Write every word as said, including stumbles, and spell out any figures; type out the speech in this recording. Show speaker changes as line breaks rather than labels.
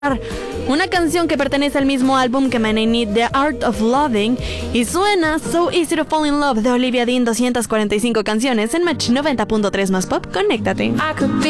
una canción que pertenece al mismo álbum que Man I Need The Art of Loving y suena So Easy to Fall in Love de Olivia Dean. Doscientas cuarenta y cinco canciones en Match noventa punto tres más pop. Conéctate.